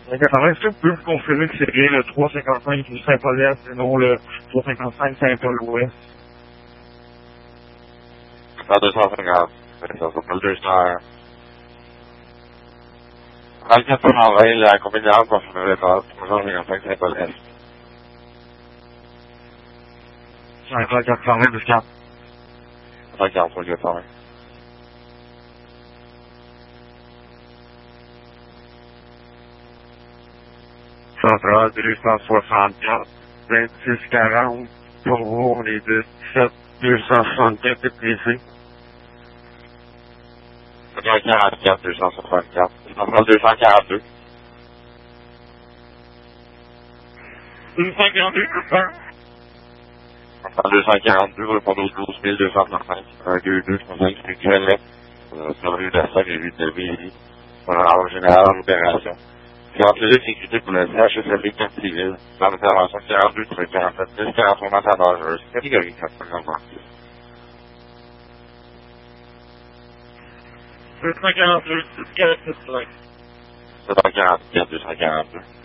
Est-ce que vous pouvez me confirmer que c'est bien le 355 du Saint-Paul-Est et non le 355 Saint-Paul-Ouest? Pas 250. Ça s'appelle 200. 2420, la compagnie d'armes pour finir le temps, 355 Saint-Paul-Est. Saint-Paul 420 du 4. 143 420. Central 264, 2640, pour vous, on est 17 264 épuisés. 144 264. Central 242. 242, hein? Central 242, répondre au 12 235. 1, 2, 2, 3, 5, 5, Québec. Sur la rue de la Salle et rue de Lévis. En général, en opération. Garantie de sécurité pour le CHSLD 4 civil. Dans l'intervention 42 sur 47 10 43 matières dangereuses. Catégorie 4, présentement. 242, 245. 744 242.